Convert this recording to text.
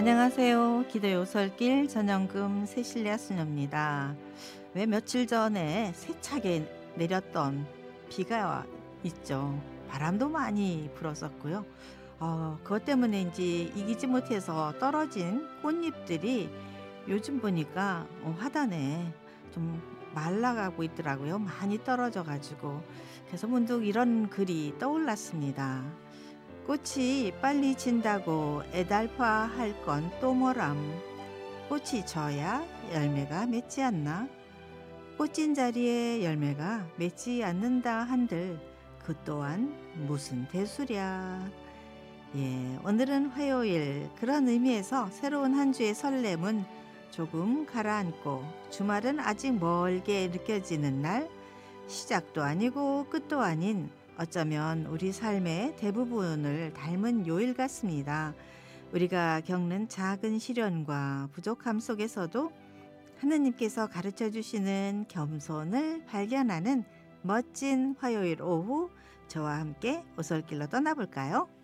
안녕하세요. 기도 요설길 전영금 새실리아 수녀입니다. 왜 며칠 전에 세차게 내렸던 비가 있죠. 바람도 많이 불었었고요. 그것 때문인지 이기지 못해서 떨어진 꽃잎들이 요즘 보니까 화단에 좀 말라가고 있더라고요. 많이 떨어져 가지고. 그래서 문득 이런 글이 떠올랐습니다. 꽃이 빨리 진다고 애달파할 건 또 뭐람. 꽃이 져야 열매가 맺지 않나. 꽃진 자리에 열매가 맺지 않는다 한들 그 또한 무슨 대수랴. 예, 오늘은 화요일. 그런 의미에서 새로운 한 주의 설렘은 조금 가라앉고 주말은 아직 멀게 느껴지는 날, 시작도 아니고 끝도 아닌 어쩌면 우리 삶의 대부분을 닮은 요일 같습니다. 우리가 겪는 작은 시련과 부족함 속에서도 하느님께서 가르쳐 주시는 겸손을 발견하는 멋진 화요일 오후, 저와 함께 오솔길로 떠나볼까요?